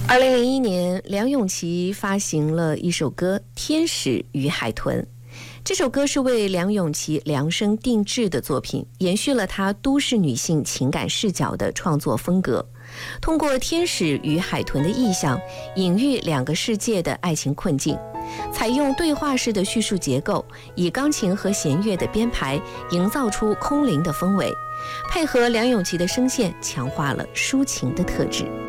2001年，梁咏琪发行了一首歌《天使与海豚》。这首歌是为梁咏琪量身定制的作品，延续了她都市女性情感视角的创作风格。通过天使与海豚的意象，隐喻两个世界的爱情困境。采用对话式的叙述结构，以钢琴和弦乐的编排营造出空灵的氛围，配合梁咏琪的声线，强化了抒情的特质。